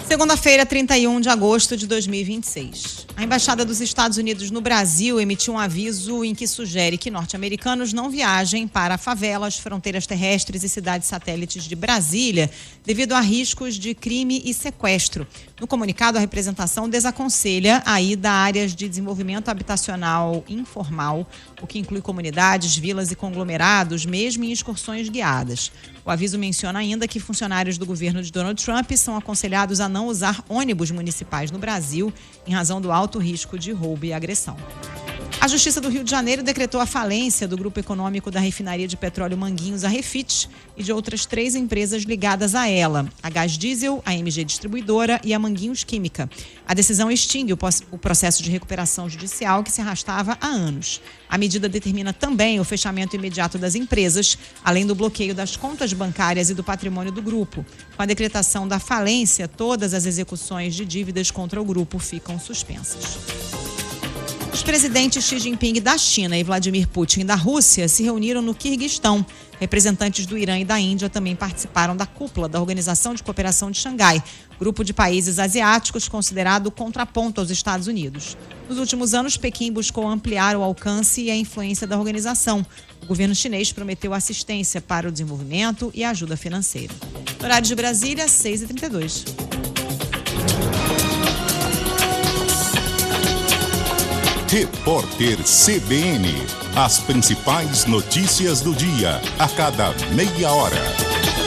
Segunda-feira, 31 de agosto de 2026. A Embaixada dos Estados Unidos no Brasil emitiu um aviso em que sugere que norte-americanos não viajem para favelas, fronteiras terrestres e cidades satélites de Brasília devido a riscos de crime e sequestro. No comunicado, a representação desaconselha a ida a áreas de desenvolvimento habitacional informal, o que inclui comunidades, vilas e conglomerados, mesmo em excursões guiadas. O aviso menciona ainda que funcionários do governo de Donald Trump são aconselhados a não usar ônibus municipais no Brasil em razão do alto risco de roubo e agressão. A Justiça do Rio de Janeiro decretou a falência do grupo econômico da refinaria de petróleo Manguinhos, a Refit, e de outras 3 empresas ligadas a ela, a Gás Diesel, a MG Distribuidora e a Manguinhos Química. A decisão extingue o processo de recuperação judicial que se arrastava há anos. A medida determina também o fechamento imediato das empresas, além do bloqueio das contas bancárias e do patrimônio do grupo. Com a decretação da falência, todas as execuções de dívidas contra o grupo ficam suspensas. Os presidentes Xi Jinping da China e Vladimir Putin da Rússia se reuniram no Quirguistão. Representantes do Irã e da Índia também participaram da cúpula da Organização de Cooperação de Xangai, grupo de países asiáticos considerado contraponto aos Estados Unidos. Nos últimos anos, Pequim buscou ampliar o alcance e a influência da organização. O governo chinês prometeu assistência para o desenvolvimento e ajuda financeira. Horário de Brasília, 6h32. Repórter CBN. As principais notícias do dia, a cada meia hora.